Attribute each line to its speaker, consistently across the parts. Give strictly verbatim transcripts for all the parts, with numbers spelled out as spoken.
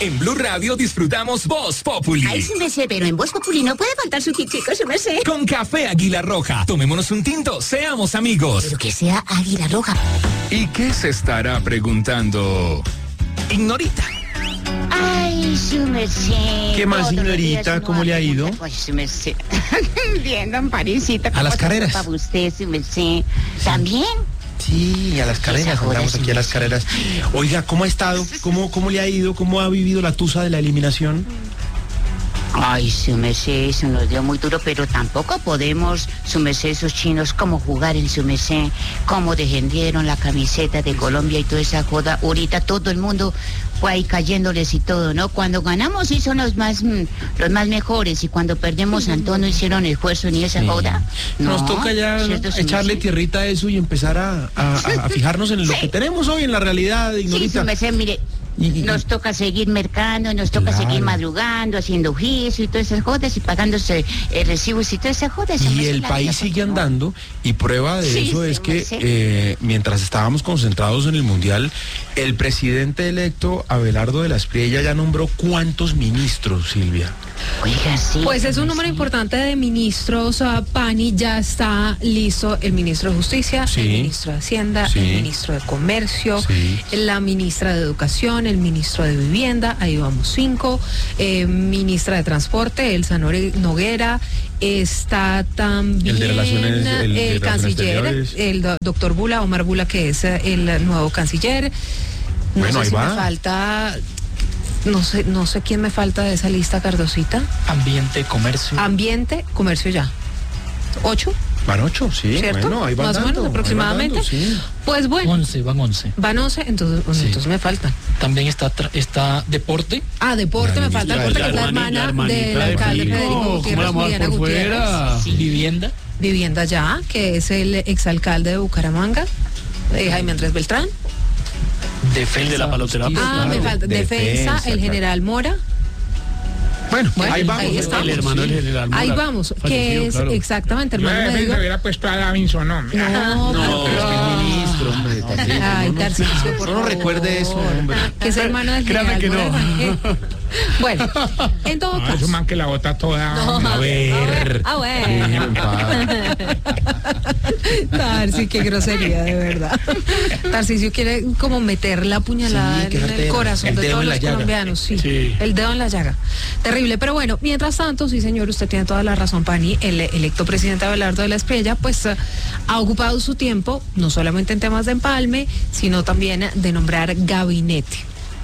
Speaker 1: En Blue Radio disfrutamos Voz Populi.
Speaker 2: Ay, su merced, pero en Voz Populi no puede faltar su tintico, su merced.
Speaker 1: Con café Águila Roja. Tomémonos un tinto, seamos amigos.
Speaker 2: Pero que sea Águila Roja.
Speaker 1: ¿Y qué se estará preguntando Ignorita?
Speaker 2: Ay, su merced.
Speaker 3: ¿Qué más, señorita? ¿Cómo le ha ido?
Speaker 2: Ay, su merced. Bien, don Parisita.
Speaker 3: ¿A las carreras?
Speaker 2: Para usted, su merced. ¿También?
Speaker 3: Sí, a las carreras, andamos aquí a las carreras. Oiga, ¿cómo ha estado? ¿Cómo, cómo le ha ido? ¿Cómo ha vivido la tusa de la eliminación?
Speaker 2: Ay, su merced, eso nos dio muy duro, pero tampoco podemos, su merced, esos chinos, cómo jugar en su merced, cómo defendieron la camiseta de Colombia y toda esa joda. Ahorita todo el mundo fue ahí cayéndoles y todo, ¿no? Cuando ganamos sí son los más, mm, los más mejores, y cuando perdemos Antón no hicieron esfuerzo ni esa
Speaker 3: Sí.
Speaker 2: joda.
Speaker 3: Nos
Speaker 2: No,
Speaker 3: toca ya
Speaker 2: ¿cierto, su
Speaker 3: echarle
Speaker 2: merced?
Speaker 3: tierrita a eso y empezar a, a, a- a fijarnos en lo
Speaker 2: Sí.
Speaker 3: que tenemos hoy, en la realidad,
Speaker 2: Sí,
Speaker 3: Ignorita.
Speaker 2: su merced, mire,
Speaker 3: Y- y-
Speaker 2: nos toca seguir mercando, nos toca
Speaker 3: Claro.
Speaker 2: seguir madrugando, haciendo juicio y todas esas jodas, y pagándose eh, recibos y todas esas jodas. su
Speaker 3: Y
Speaker 2: merced,
Speaker 3: el
Speaker 2: la
Speaker 3: país
Speaker 2: vida,
Speaker 3: sigue
Speaker 2: pues, ¿no?
Speaker 3: andando, y prueba de
Speaker 2: Sí,
Speaker 3: eso
Speaker 2: sí,
Speaker 3: es que
Speaker 2: merced.
Speaker 3: eh, mientras estábamos concentrados en el Mundial, el presidente electo Abelardo de la Espriella ya nombró cuántos ministros, Silvia.
Speaker 2: Oiga, sí.
Speaker 4: Pues es un número importante de ministros, uh, Pani. Ya está listo el ministro de Justicia,
Speaker 3: Sí.
Speaker 4: el ministro de Hacienda,
Speaker 3: Sí.
Speaker 4: el ministro de Comercio,
Speaker 3: Sí.
Speaker 4: la ministra de Educación, el ministro de Vivienda, ahí vamos cinco, eh, ministra de Transporte, Elsa Nore- Noguera, está también
Speaker 3: El de Relaciones- el de
Speaker 4: el
Speaker 3: Relaciones
Speaker 4: canciller,
Speaker 3: Exteriores.
Speaker 4: el do- doctor Bula, Omar Bula, que es eh, el nuevo canciller. No
Speaker 3: Bueno,
Speaker 4: sé
Speaker 3: ahí
Speaker 4: si
Speaker 3: va.
Speaker 4: me falta, no sé, no sé quién me falta de esa lista, Cardosita.
Speaker 5: Ambiente, comercio.
Speaker 4: Ambiente, comercio ya. ¿Ocho?
Speaker 3: Van ocho, sí,
Speaker 4: ¿Cierto?
Speaker 3: bueno, ahí van
Speaker 4: Más o
Speaker 3: dando,
Speaker 4: menos
Speaker 3: ahí van
Speaker 4: aproximadamente.
Speaker 3: dando, sí.
Speaker 4: Pues bueno,
Speaker 5: once, van once.
Speaker 4: van once, entonces,
Speaker 5: Sí.
Speaker 4: entonces me faltan.
Speaker 5: También está, tra- está deporte.
Speaker 4: Ah, deporte,
Speaker 3: La
Speaker 4: me falta
Speaker 3: ministra
Speaker 4: deporte,
Speaker 3: de-
Speaker 4: que es la
Speaker 3: la
Speaker 4: hermana
Speaker 6: hermanita
Speaker 4: del
Speaker 6: de
Speaker 4: alcalde
Speaker 6: Federico.
Speaker 4: Federico
Speaker 6: ¿Cómo
Speaker 4: Gutiérrez,
Speaker 6: la vamos a dar
Speaker 4: Juliana
Speaker 6: por
Speaker 4: Gutiérrez.
Speaker 6: fuera?
Speaker 5: Sí. Vivienda.
Speaker 4: Vivienda ya, que es el exalcalde de Bucaramanga, eh, Jaime Andrés Beltrán.
Speaker 5: Defensa.
Speaker 6: El de la paloterapia.
Speaker 5: justicia.
Speaker 4: Ah, me
Speaker 3: claro.
Speaker 4: falta defensa,
Speaker 3: Defensa,
Speaker 4: el
Speaker 3: claro.
Speaker 4: general Mora.
Speaker 3: Bueno,
Speaker 4: Bueno,
Speaker 3: ahí vamos.
Speaker 4: ahí
Speaker 3: ¿no?
Speaker 4: estamos.
Speaker 6: El hermano del general Mora.
Speaker 4: Ahí vamos, que
Speaker 6: Fallecido,
Speaker 4: es
Speaker 6: claro.
Speaker 4: exactamente,
Speaker 7: Yo
Speaker 4: hermano
Speaker 7: de
Speaker 4: medio.
Speaker 7: me hubiera puesto a Davinson, no.
Speaker 4: No,
Speaker 3: No,
Speaker 4: pero-
Speaker 3: es que es ministro, hombre. Tarcisio,
Speaker 4: Ay,
Speaker 3: no, no,
Speaker 4: Tarcisio, por
Speaker 3: no nos recuerde eso,
Speaker 4: favor.
Speaker 3: hombre.
Speaker 4: Que es hermano del
Speaker 6: Créame
Speaker 4: general
Speaker 6: que no.
Speaker 4: Mora, ¿eh? Bueno, en todo
Speaker 7: No, es
Speaker 4: caso.
Speaker 7: un man que la bota toda.
Speaker 4: No,
Speaker 3: A ver.
Speaker 4: Ah, bueno.
Speaker 3: Déjenlo en paz.
Speaker 4: Tarsi, qué grosería, de verdad. Tarcisio quiere como meter la puñalada
Speaker 3: Sí, qué
Speaker 4: en el
Speaker 3: jartera.
Speaker 4: corazón
Speaker 3: El
Speaker 4: de
Speaker 3: dedo
Speaker 4: todos
Speaker 3: en la
Speaker 4: los
Speaker 3: llaga.
Speaker 4: colombianos. Sí,
Speaker 6: Sí.
Speaker 4: el dedo en la llaga. Terrible. Pero bueno, mientras tanto, sí, señor, usted tiene toda la razón, Pani. El electo presidente Abelardo de la Espriella, pues eh, ha ocupado su tiempo, no solamente en temas de empalme, sino también de nombrar gabinete.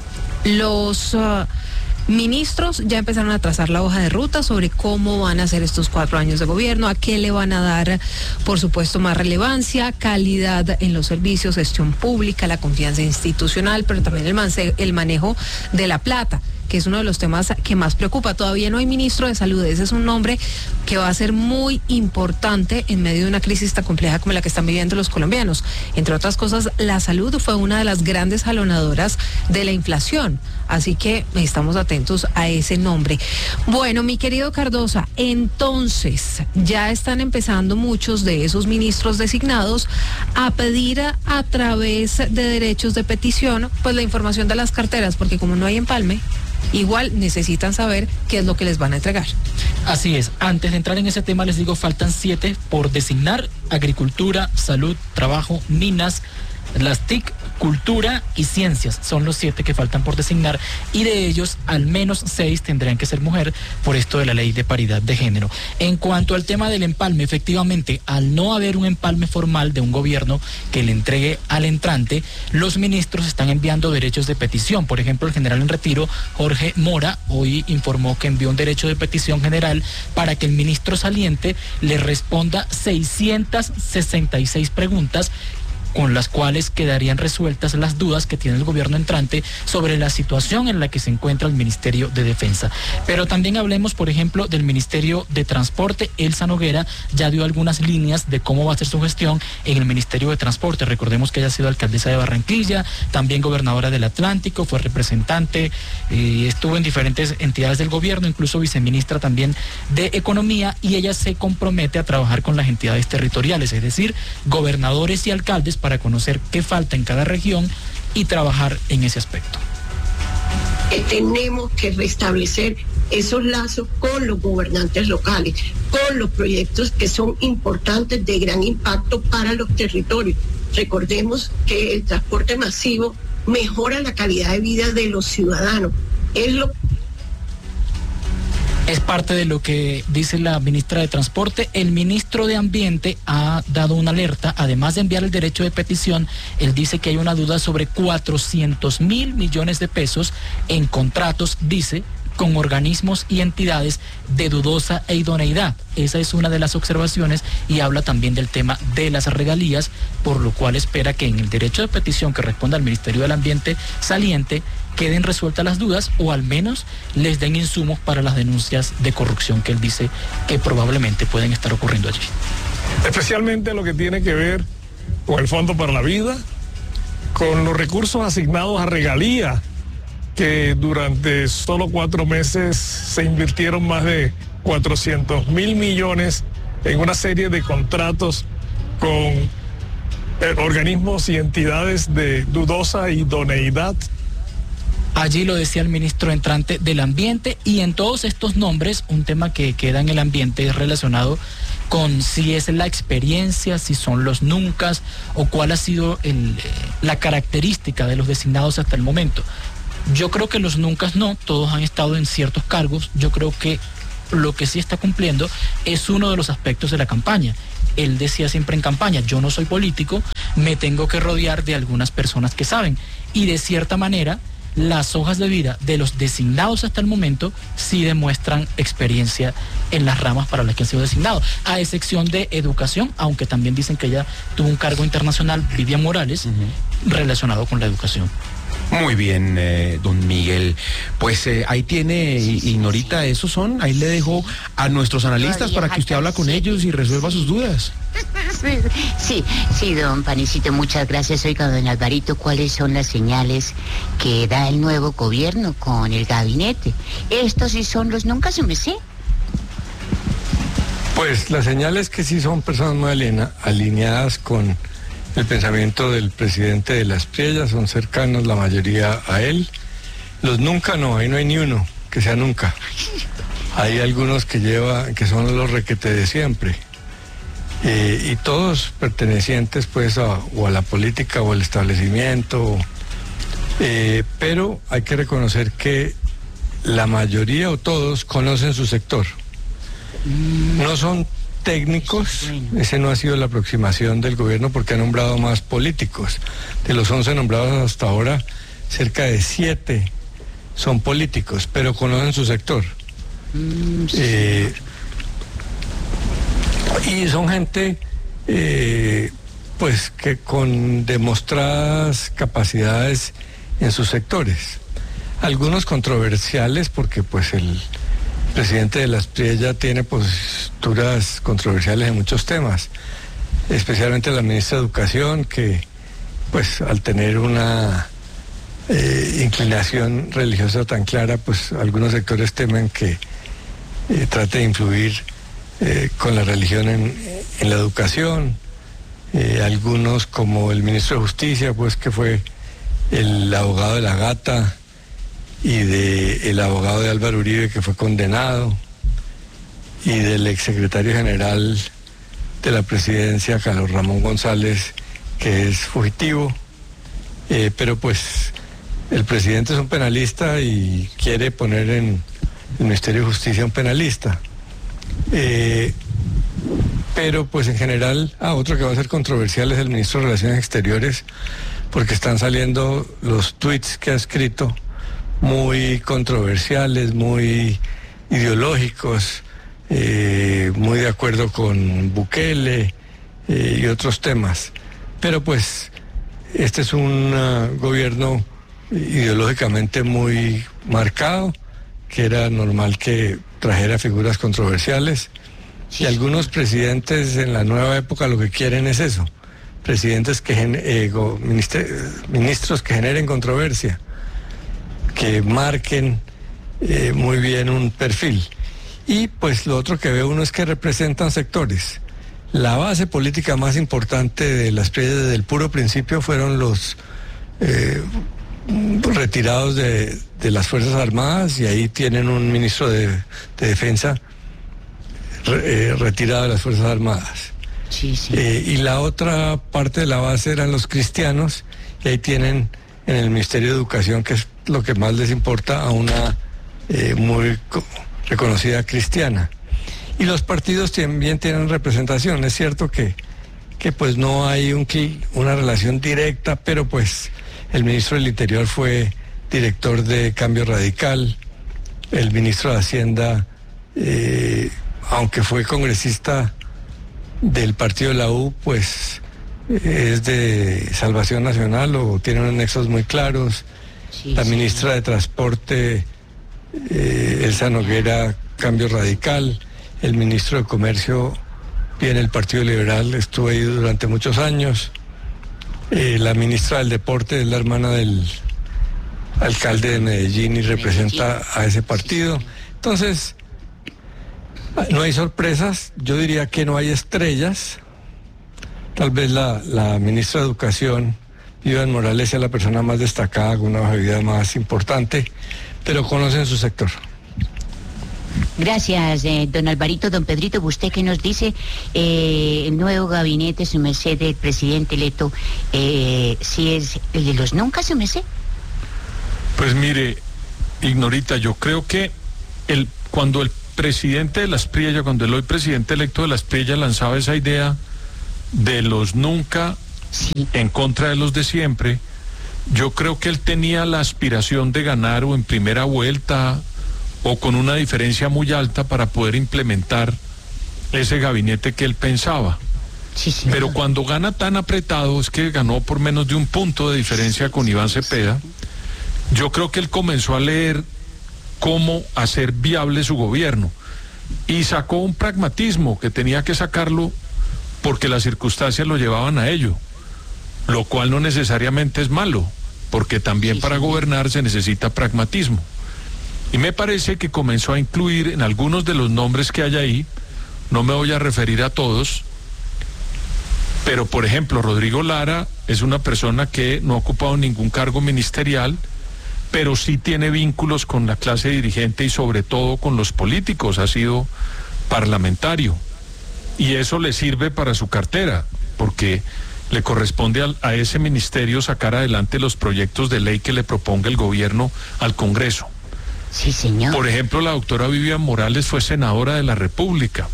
Speaker 4: Los uh, ministros ya empezaron a trazar la hoja de ruta sobre cómo van a ser estos cuatro años de gobierno, a qué le van a dar, por supuesto, más relevancia, calidad en los servicios, gestión pública, la confianza institucional, pero también el, mance- el manejo de la plata, que es uno de los temas que más preocupa. Todavía no hay ministro de salud. Ese es un nombre que va a ser muy importante en medio de una crisis tan compleja como la que están viviendo los colombianos. Entre otras cosas, la salud fue una de las grandes jalonadoras de la inflación. Así que estamos atentos a ese nombre. Bueno, mi querido Cardosa, entonces ya están empezando muchos de esos ministros designados a pedir a, a través de derechos de petición, pues la información de las carteras, porque como no hay empalme, igual necesitan saber qué es lo que les van a entregar.
Speaker 5: Así es. Antes de entrar en ese tema, les digo, faltan siete por designar: agricultura, salud, trabajo, minas, las T I C, cultura y ciencias. Son los siete que faltan por designar, y de ellos al menos seis tendrían que ser mujer por esto de la ley de paridad de género. En cuanto al tema del empalme, efectivamente, al no haber un empalme formal de un gobierno que le entregue al entrante, los ministros están enviando derechos de petición. Por ejemplo, el general en retiro, Jorge Mora, hoy informó que envió un derecho de petición general para que el ministro saliente le responda seiscientas sesenta y seis preguntas, con las cuales quedarían resueltas las dudas que tiene el gobierno entrante sobre la situación en la que se encuentra el Ministerio de Defensa. Pero también hablemos, por ejemplo, del Ministerio de Transporte. Elsa Noguera ya dio algunas líneas de cómo va a ser su gestión en el Ministerio de Transporte. Recordemos que ella ha sido alcaldesa de Barranquilla, también gobernadora del Atlántico, fue representante, eh, estuvo en diferentes entidades del gobierno, incluso viceministra también de Economía, y ella se compromete a trabajar con las entidades territoriales, es decir, gobernadores y alcaldes, para conocer qué falta en cada región y trabajar en ese aspecto.
Speaker 6: que tenemos que restablecer esos lazos con los gobernantes locales, con los proyectos que son importantes, de gran impacto para los territorios. Recordemos que el transporte masivo mejora la calidad de vida de los ciudadanos. Es lo
Speaker 5: Es parte de lo que dice la ministra de Transporte. El ministro de Ambiente ha dado una alerta. Además de enviar el derecho de petición, él dice que hay una duda sobre cuatrocientos mil millones de pesos en contratos, dice, con organismos y entidades de dudosa e idoneidad. Esa es una de las observaciones, y habla también del tema de las regalías, por lo cual espera que en el derecho de petición que responda al Ministerio del Ambiente saliente queden resueltas las dudas, o al menos les den insumos para las denuncias de corrupción que él dice que probablemente pueden estar ocurriendo allí.
Speaker 8: Especialmente lo que tiene que ver con el Fondo para la Vida, con los recursos asignados a regalía, que durante solo cuatro meses se invirtieron más de cuatrocientos mil millones en una serie de contratos con eh, organismos y entidades de dudosa idoneidad.
Speaker 5: Allí lo decía el ministro entrante del Ambiente, y en todos estos nombres, un tema que queda en el ambiente es relacionado con si es la experiencia, si son los nunca, o cuál ha sido el, la característica de los designados hasta el momento. Yo creo que los nunca no, todos han estado en ciertos cargos. Yo creo que lo que sí está cumpliendo es uno de los aspectos de la campaña. Él decía siempre en campaña: yo no soy político, me tengo que rodear de algunas personas que saben. Y de cierta manera, las hojas de vida de los designados hasta el momento sí demuestran experiencia en las ramas para las que han sido designados, a excepción de educación, aunque también dicen que ella tuvo un cargo internacional, Vivian Morales, uh-huh, relacionado con la educación.
Speaker 3: Muy bien, eh, don Miguel. Pues eh, ahí tiene, y, y Norita, esos son, ahí le dejo a nuestros analistas para que usted habla con ellos y resuelva sus dudas.
Speaker 2: Sí, sí, don Panicito, muchas gracias. Oiga, don Alvarito, ¿cuáles son las señales que da el nuevo gobierno con el gabinete? Estos sí son los nunca, se me sé.
Speaker 9: Pues las señales que sí son personas muy alina, alineadas con el pensamiento del presidente de las Priellas, son cercanos la mayoría a él. Los nunca no, ahí no hay ni uno que sea nunca. Hay algunos que lleva, que son los requete de siempre. Eh, y todos pertenecientes pues a, o a la política o al establecimiento, eh, pero hay que reconocer que la mayoría o todos conocen su sector. No son técnicos, ese no ha sido la aproximación del gobierno, porque ha nombrado más políticos. De los once nombrados hasta ahora, cerca de siete son políticos, pero conocen su sector. Eh, y son gente eh, pues que con demostradas capacidades en sus sectores. Algunos controversiales, porque pues el presidente de las Priellas tiene posturas controversiales en muchos temas, especialmente la ministra de Educación, que pues al tener una eh, inclinación religiosa tan clara, pues algunos sectores temen que eh, trate de influir eh, con la religión en, en la educación. Eh, algunos, como el ministro de Justicia, pues que fue el abogado de la Gata, y de el abogado de Álvaro Uribe, que fue condenado, y del exsecretario general de la presidencia, Carlos Ramón González, que es fugitivo, eh, pero pues el presidente es un penalista y quiere poner en el Ministerio de Justicia un penalista. Eh, pero pues en general, ah, otro que va a ser controversial es el ministro de Relaciones Exteriores, porque están saliendo los tweets que ha escrito muy controversiales, muy ideológicos, eh, muy de acuerdo con Bukele eh, y otros temas. Pero pues este es un uh, gobierno ideológicamente muy marcado, que era normal que trajera figuras controversiales, y algunos presidentes en la nueva época lo que quieren es eso, presidentes que eh, ministros que generen controversia, que marquen eh, muy bien un perfil. Y pues lo otro que ve uno es que representan sectores. La base política más importante de las Priellas desde el puro principio fueron los eh, retirados de, de las Fuerzas Armadas, y ahí tienen un ministro de, de Defensa re, eh, retirado de las Fuerzas Armadas.
Speaker 2: Sí, sí.
Speaker 9: Eh, y la otra parte de la base eran los cristianos, y ahí tienen en el Ministerio de Educación, que es lo que más les importa, a una eh, muy reconocida cristiana. Y los partidos también tienen representación. Es cierto que, que pues no hay un, una relación directa, pero pues el ministro del Interior fue director de Cambio Radical, el ministro de Hacienda, eh, aunque fue congresista del partido de la U, pues es de Salvación Nacional o tiene unos nexos muy claros. Sí, la ministra sí. de Transporte, eh, Elsa Noguera, Cambio Radical. El ministro de Comercio viene el Partido Liberal, estuvo ahí durante muchos años. Eh, la ministra del Deporte es la hermana del alcalde de Medellín y representa a ese partido. Entonces, no hay sorpresas, yo diría que no hay estrellas. Tal vez la, la ministra de Educación, Vivian Morales, sea la persona más destacada, con una habilidad más importante, pero conocen su sector.
Speaker 2: Gracias, eh, don Alvarito. Don Pedrito, ¿usted qué nos dice? Eh, el nuevo gabinete, su merced, del presidente electo, eh, ¿si es el de los nunca, su merced?
Speaker 8: Pues mire, Ignorita, yo creo que el, cuando el presidente de la Espriella, cuando el hoy presidente electo de la Espriella lanzaba esa idea de los nunca sí. en contra de los de siempre, yo creo que él tenía la aspiración de ganar o en primera vuelta o con una diferencia muy alta para poder implementar ese gabinete que él pensaba.
Speaker 2: Sí, sí,
Speaker 8: Pero
Speaker 2: no.
Speaker 8: cuando gana tan apretado, es que ganó por menos de un punto de diferencia sí, con Iván Cepeda, yo creo que él comenzó a leer cómo hacer viable su gobierno y sacó un pragmatismo que tenía que sacarlo porque las circunstancias lo llevaban a ello, lo cual no necesariamente es malo, porque también sí, para sí. gobernar se necesita pragmatismo. Y me parece que comenzó a incluir en algunos de los nombres que hay ahí, no me voy a referir a todos, pero por ejemplo, Rodrigo Lara es una persona que no ha ocupado ningún cargo ministerial, pero sí tiene vínculos con la clase dirigente y sobre todo con los políticos, ha sido parlamentario. Y eso le sirve para su cartera, porque le corresponde a, a ese ministerio sacar adelante los proyectos de ley que le proponga el gobierno al Congreso.
Speaker 2: Sí, señor.
Speaker 8: Por ejemplo, la doctora Vivian Morales fue senadora de la República,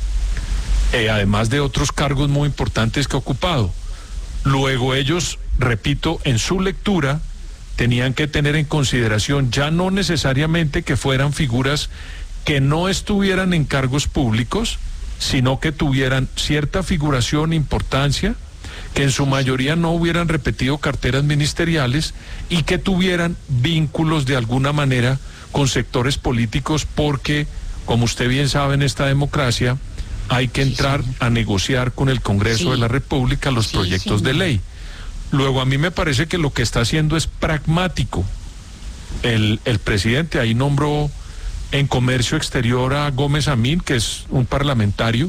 Speaker 8: eh, además de otros cargos muy importantes que ha ocupado. Luego ellos, repito, en su lectura tenían que tener en consideración ya no necesariamente que fueran figuras que no estuvieran en cargos públicos, sino que tuvieran cierta figuración, importancia, que en su mayoría no hubieran repetido carteras ministeriales y que tuvieran vínculos de alguna manera con sectores políticos, porque, como usted bien sabe, en esta democracia hay que entrar sí, sí. a negociar con el Congreso sí. de la República los sí, proyectos sí, de ley. Luego, a mí me parece que lo que está haciendo es pragmático. El, el presidente ahí nombró en Comercio Exterior a Gómez Amín, que es un parlamentario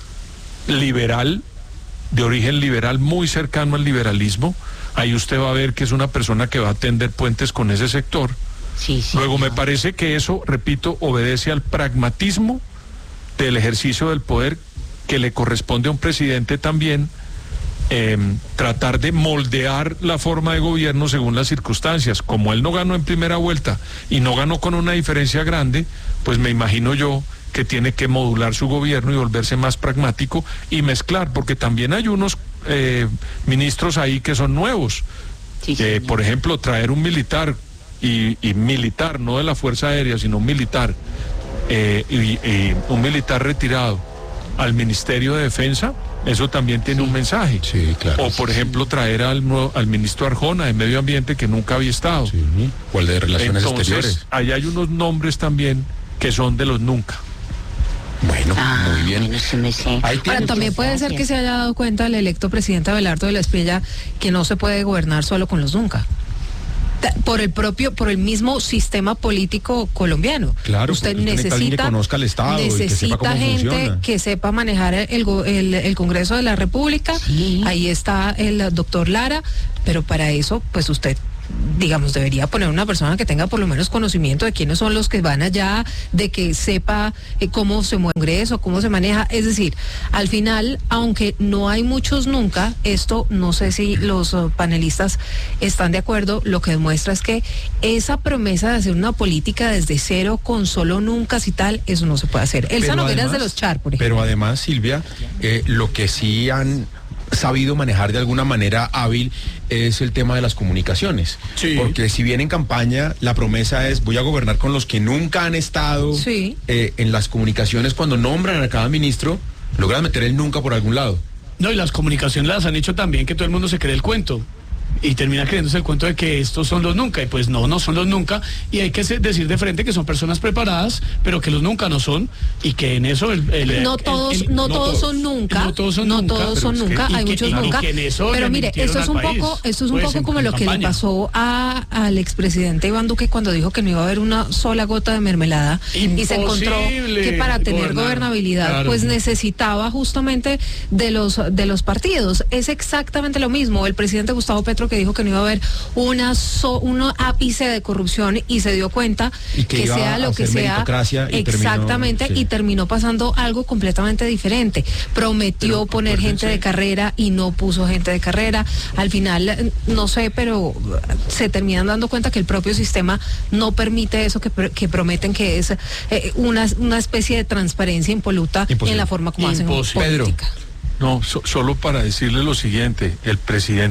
Speaker 8: liberal, de origen liberal, muy cercano al liberalismo. Ahí usted va a ver que es una persona que va a tender puentes con ese sector.
Speaker 2: Sí, sí,
Speaker 8: Luego
Speaker 2: no.
Speaker 8: me parece que eso, repito, obedece al pragmatismo del ejercicio del poder que le corresponde a un presidente también, eh, tratar de moldear la forma de gobierno según las circunstancias. Como él no ganó en primera vuelta y no ganó con una diferencia grande, pues me imagino yo que tiene que modular su gobierno y volverse más pragmático y mezclar, porque también hay unos eh, ministros ahí que son nuevos.
Speaker 2: Sí,
Speaker 8: eh,
Speaker 2: sí,
Speaker 8: por ejemplo, traer un militar y, y militar, no de la Fuerza Aérea, sino un militar, eh, y, y un militar retirado al Ministerio de Defensa, eso también tiene sí. un mensaje.
Speaker 3: Sí, claro.
Speaker 8: O por ejemplo traer al, nuevo, al ministro Arjona de Medio Ambiente, que nunca había estado.
Speaker 3: Sí. O el de Relaciones
Speaker 8: Entonces,
Speaker 3: Exteriores.
Speaker 8: Ahí hay unos nombres también que son de los nunca.
Speaker 3: Bueno,
Speaker 2: ah,
Speaker 3: muy bien.
Speaker 2: Bueno, sí me sé.
Speaker 4: Ahora, también puede ser que se haya dado cuenta el electo presidente Abelardo de la Espriella que no se puede gobernar solo con los nunca. Por el propio, por el mismo sistema político colombiano.
Speaker 3: Claro,
Speaker 4: usted
Speaker 3: que
Speaker 4: necesita,
Speaker 3: conozca el Estado
Speaker 4: necesita
Speaker 3: y que sepa cómo
Speaker 4: gente
Speaker 3: funciona.
Speaker 4: que sepa manejar el, el, el Congreso de la República.
Speaker 2: Sí.
Speaker 4: Ahí está el doctor Lara, pero para eso, pues usted digamos, debería poner una persona que tenga por lo menos conocimiento de quiénes son los que van allá, de que sepa eh, cómo se mueve el Congreso, cómo se maneja. Es decir, al final, aunque no hay muchos nunca, esto no sé si los uh, panelistas están de acuerdo, lo que demuestra es que esa promesa de hacer una política desde cero con solo nunca y tal, eso no se puede hacer. Elsa Noguera es de los Char, por ejemplo.
Speaker 3: Pero además, Silvia, eh, lo que sí han sabido manejar de alguna manera hábil es el tema de las comunicaciones.
Speaker 10: Sí.
Speaker 3: Porque si bien en campaña la promesa es voy a gobernar con los que nunca han estado,
Speaker 4: sí.
Speaker 3: eh, en las comunicaciones cuando nombran a cada ministro, logran meter el nunca por algún lado.
Speaker 10: No, y las comunicaciones las han hecho también que todo el mundo se cree el cuento. Y termina creyéndose el cuento de que estos son los nunca, y pues no, no son los nunca, y hay que decir de frente que son personas preparadas, pero que los nunca no son, y que en eso el, el,
Speaker 4: no todos
Speaker 10: el, el,
Speaker 4: no,
Speaker 10: no
Speaker 4: todos,
Speaker 10: todos
Speaker 4: son nunca,
Speaker 10: no todos son
Speaker 4: no
Speaker 10: nunca,
Speaker 4: todos son nunca, hay
Speaker 10: que,
Speaker 4: muchos
Speaker 10: y,
Speaker 4: nunca,
Speaker 10: y que en eso
Speaker 4: pero mire, esto es un
Speaker 10: país,
Speaker 4: poco, esto es un
Speaker 10: pues,
Speaker 4: poco
Speaker 10: en,
Speaker 4: como
Speaker 10: en
Speaker 4: lo
Speaker 10: campaña.
Speaker 4: que le pasó a al expresidente Iván Duque cuando dijo que no iba a haber una sola gota de mermelada.
Speaker 10: Imposible
Speaker 4: Y se encontró que para tener
Speaker 10: gobernar,
Speaker 4: gobernabilidad,
Speaker 10: claro.
Speaker 4: pues necesitaba justamente de los de los partidos. Es exactamente lo mismo. El presidente Gustavo Petro que dijo que no iba a haber una So, un ápice de corrupción y se dio cuenta
Speaker 3: y que,
Speaker 4: que sea lo que sea
Speaker 3: y
Speaker 4: exactamente
Speaker 3: terminó, sí.
Speaker 4: y terminó pasando algo completamente diferente. Prometió
Speaker 3: pero,
Speaker 4: poner gente de carrera y no puso gente de carrera. Al final, no sé, pero se terminan dando cuenta que el propio sistema no permite eso que, que prometen, que es eh, una, una especie de transparencia impoluta Imposible. En la forma como Imposible. Hacen política.
Speaker 9: Pedro. No, so, solo para decirle lo siguiente, el presidente